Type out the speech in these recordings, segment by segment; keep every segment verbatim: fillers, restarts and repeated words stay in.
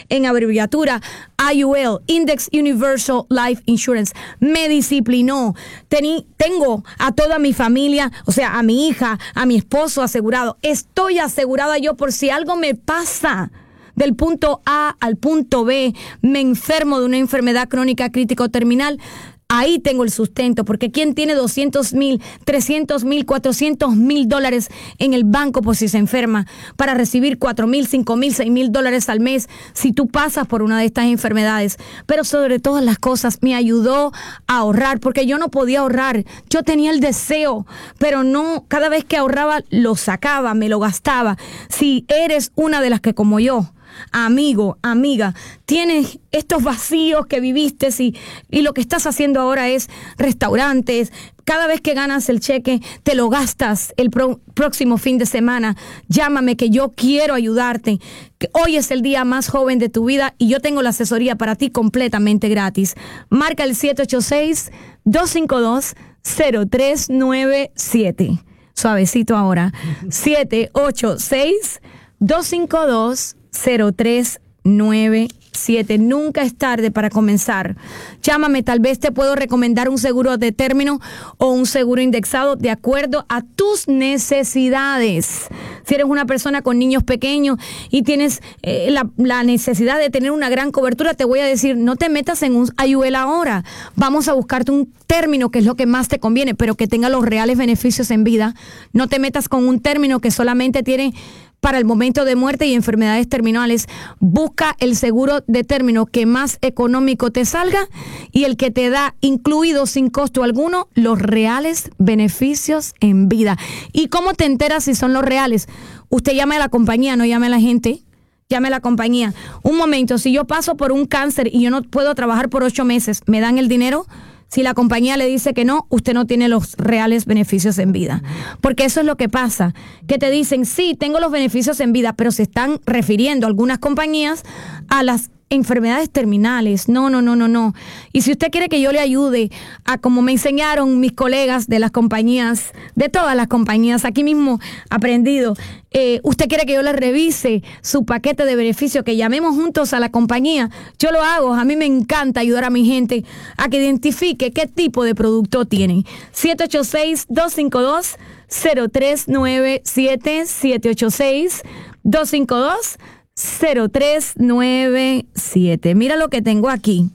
en abreviatura I U L, Index Universal Life Insurance. Me disciplinó. Tení, tengo a toda mi familia, o sea, a mi hija, a mi esposo asegurado. Estoy asegurada yo por si algo me pasa. Del punto A al punto B, me enfermo de una enfermedad crónica crítica o terminal. Ahí tengo el sustento, porque ¿quién tiene doscientos mil, trescientos mil, cuatrocientos mil dólares en el banco por si se enferma para recibir cuatro mil, cinco mil, seis mil dólares al mes si tú pasas por una de estas enfermedades? Pero sobre todas las cosas me ayudó a ahorrar, porque yo no podía ahorrar. Yo tenía el deseo, pero no, cada vez que ahorraba lo sacaba, me lo gastaba. Si eres una de las que como yo, amigo, amiga, tienes estos vacíos que viviste y, y lo que estás haciendo ahora es restaurantes, cada vez que ganas el cheque te lo gastas el pro, próximo fin de semana, llámame que yo quiero ayudarte, que hoy es el día más joven de tu vida y yo tengo la asesoría para ti completamente gratis. Marca el siete ocho seis, dos cinco dos, cero tres nueve siete. Suavecito ahora. siete ocho seis, dos cinco dos, cero tres nueve siete. Nunca es tarde para comenzar. Llámame, tal vez te puedo recomendar un seguro de término o un seguro indexado de acuerdo a tus necesidades. Si eres una persona con niños pequeños y tienes eh, la, la necesidad de tener una gran cobertura, te voy a decir, no te metas en un I U L ahora. Vamos a buscarte un término que es lo que más te conviene, pero que tenga los reales beneficios en vida. No te metas con un término que solamente tiene para el momento de muerte y enfermedades terminales. Busca el seguro de término que más económico te salga y el que te da, incluido sin costo alguno, los reales beneficios en vida. ¿Y cómo te enteras si son los reales? Usted llame a la compañía, no llame a la gente. Llame a la compañía. Un momento, si yo paso por un cáncer y yo no puedo trabajar por ocho meses, ¿me dan el dinero? Si la compañía le dice que no, usted no tiene los reales beneficios en vida. Porque eso es lo que pasa, que te dicen, sí, tengo los beneficios en vida, pero se están refiriendo algunas compañías a las enfermedades terminales. No, no, no, no, no. Y si usted quiere que yo le ayude a como me enseñaron mis colegas de las compañías, de todas las compañías, aquí mismo aprendido, eh, usted quiere que yo le revise su paquete de beneficios, que llamemos juntos a la compañía, yo lo hago. A mí me encanta ayudar a mi gente a que identifique qué tipo de producto tienen. siete ocho seis, dos cinco dos, cero tres nueve siete, siete ocho seis, dos cinco dos, cero tres nueve siete. Mira lo que tengo aquí.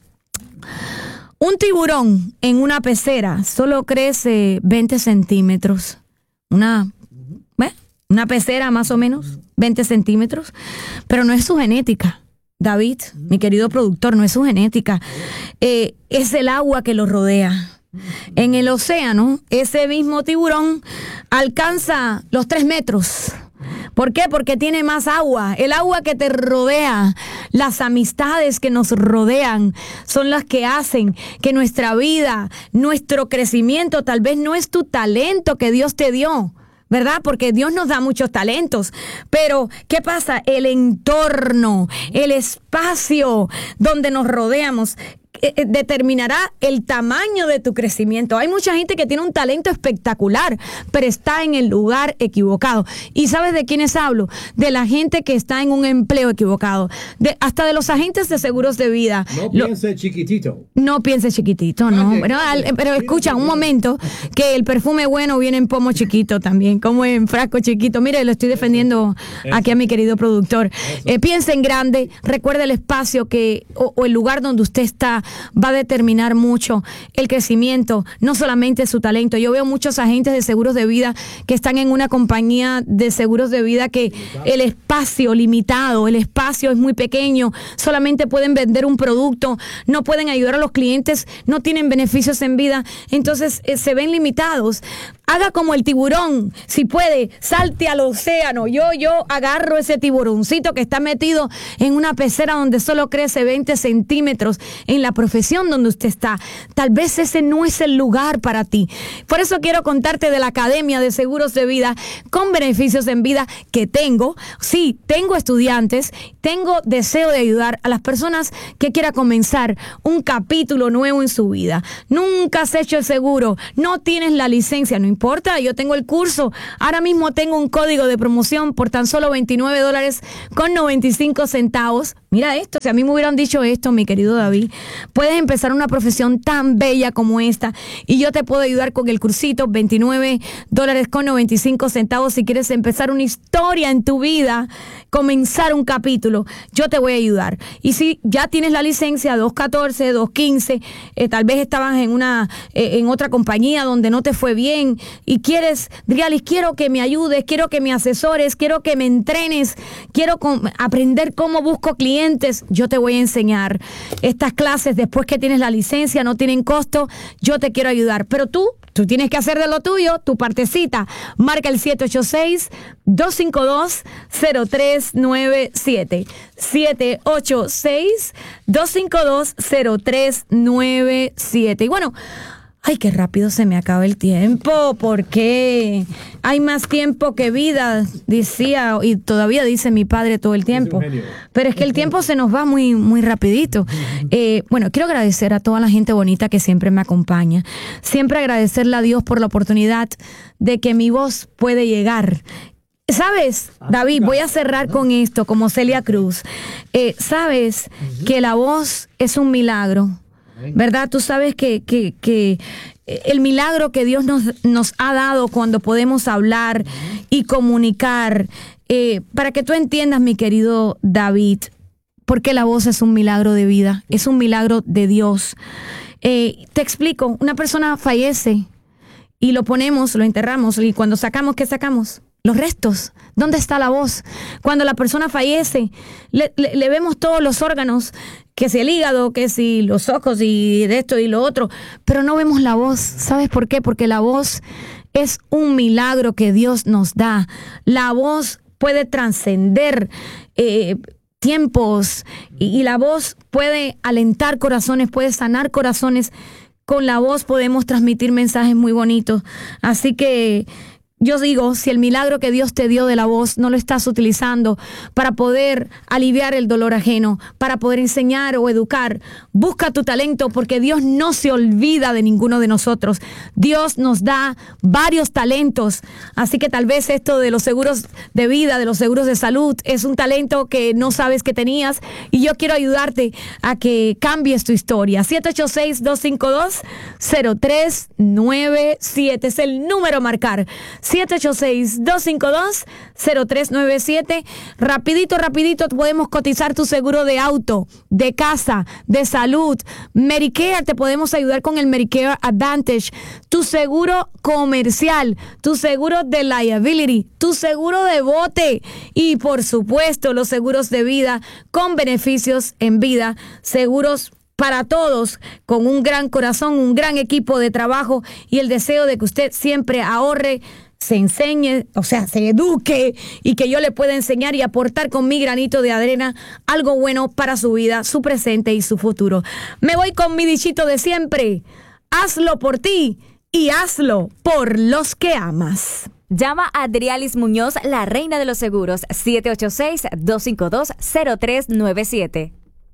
Un tiburón en una pecera solo crece veinte centímetros. Una, ¿eh? Una pecera más o menos, veinte centímetros. Pero no es su genética, David, mi querido productor, no es su genética. Eh, es el agua que lo rodea. En el océano, ese mismo tiburón alcanza los tres metros. ¿Por qué? Porque tiene más agua. El agua que te rodea, las amistades que nos rodean, son las que hacen que nuestra vida, nuestro crecimiento, tal vez no es tu talento que Dios te dio, ¿verdad? Porque Dios nos da muchos talentos. Pero, ¿qué pasa? El entorno, el espacio donde nos rodeamos, Eh, determinará el tamaño de tu crecimiento. Hay mucha gente que tiene un talento espectacular, pero está en el lugar equivocado. ¿Y sabes de quiénes hablo? De la gente que está en un empleo equivocado, de, hasta de los agentes de seguros de vida. No Lo, piense chiquitito. No piense chiquitito, no. Okay. Pero, al, pero escucha, un momento, que el perfume bueno viene en pomo chiquito también, como en frasco chiquito. Mire, lo estoy defendiendo Eso. aquí a mi querido productor. Eh, piense en grande, recuerde el espacio que o, o el lugar donde usted está va a determinar mucho el crecimiento, no solamente su talento. Yo veo muchos agentes de seguros de vida que están en una compañía de seguros de vida que el espacio limitado, el espacio es muy pequeño, solamente pueden vender un producto, no pueden ayudar a los clientes, no tienen beneficios en vida, entonces eh, se ven limitados. Haga como el tiburón, si puede, salte al océano. Yo, yo agarro ese tiburoncito que está metido en una pecera donde solo crece veinte centímetros en la profesión donde usted está. Tal vez ese no es el lugar para ti. Por eso quiero contarte de la Academia de Seguros de Vida con beneficios en vida que tengo. Sí, tengo estudiantes, tengo deseo de ayudar a las personas que quieran comenzar un capítulo nuevo en su vida. Nunca has hecho el seguro, no tienes la licencia, no importa. importa, yo tengo el curso. Ahora mismo tengo un código de promoción por tan solo veintinueve dólares con noventa y cinco centavos. Mira esto, si a mí me hubieran dicho esto, mi querido David, puedes empezar una profesión tan bella como esta y yo te puedo ayudar con el cursito, veintinueve dólares con noventa y cinco centavos. Si quieres empezar una historia en tu vida, comenzar un capítulo, yo te voy a ayudar. Y si ya tienes la licencia dos catorce, dos quince, eh, tal vez estabas en una eh, en otra compañía donde no te fue bien y quieres, Drialis, quiero que me ayudes, quiero que me asesores, quiero que me entrenes, quiero com- aprender cómo busco clientes. Yo te voy a enseñar estas clases después que tienes la licencia, no tienen costo, yo te quiero ayudar, pero tú, tú tienes que hacer de lo tuyo, tu partecita. Marca el siete ocho seis, dos cinco dos, cero tres nueve siete, siete ocho seis, dos cinco dos, cero tres nueve siete. Y bueno, ay, qué rápido se me acaba el tiempo, porque hay más tiempo que vida, decía, y todavía dice mi padre todo el tiempo. Pero es que el tiempo se nos va muy, muy rapidito. Eh, bueno, quiero agradecer a toda la gente bonita que siempre me acompaña. Siempre agradecerle a Dios por la oportunidad de que mi voz puede llegar. ¿Sabes, David? Voy a cerrar con esto, como Celia Cruz. Eh, ¿Sabes que la voz es un milagro? ¿Verdad? Tú sabes que, que, que el milagro que Dios nos, nos ha dado cuando podemos hablar y comunicar, eh, para que tú entiendas, mi querido David, porque la voz es un milagro de vida, es un milagro de Dios. Eh, te explico, una persona fallece y lo ponemos, lo enterramos, y cuando sacamos, ¿qué sacamos? Los restos. ¿Dónde está la voz? Cuando la persona fallece, le, le, le vemos todos los órganos, que si el hígado, que si los ojos y de esto y lo otro, pero no vemos la voz. ¿Sabes por qué? Porque la voz es un milagro que Dios nos da. La voz puede trascender eh, tiempos y, y la voz puede alentar corazones, puede sanar corazones. Con la voz podemos transmitir mensajes muy bonitos. Así que yo digo, si el milagro que Dios te dio de la voz no lo estás utilizando para poder aliviar el dolor ajeno, para poder enseñar o educar, busca tu talento, porque Dios no se olvida de ninguno de nosotros. Dios nos da varios talentos, así que tal vez esto de los seguros de vida, de los seguros de salud, es un talento que no sabes que tenías, y yo quiero ayudarte a que cambies tu historia. siete ocho seis, dos cinco dos, cero tres nueve siete es el número a marcar. siete ocho seis, dos cinco dos, cero tres nueve siete. Rapidito, rapidito podemos cotizar tu seguro de auto, de casa, de salud. Medicare, te podemos ayudar con el Medicare Advantage. Tu seguro comercial, tu seguro de liability, tu seguro de bote y, por supuesto, los seguros de vida con beneficios en vida. Seguros para todos, con un gran corazón, un gran equipo de trabajo y el deseo de que usted siempre ahorre, se enseñe, o sea, se eduque, y que yo le pueda enseñar y aportar con mi granito de arena algo bueno para su vida, su presente y su futuro. Me voy con mi dichito de siempre: hazlo por ti y hazlo por los que amas. Llama a Drialis Muñoz, la reina de los seguros, siete ocho seis, dos cinco dos, cero tres nueve siete.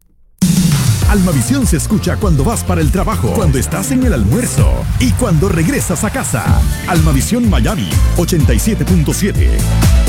Almavisión se escucha cuando vas para el trabajo, cuando estás en el almuerzo y cuando regresas a casa. Almavisión Miami ochenta y siete punto siete.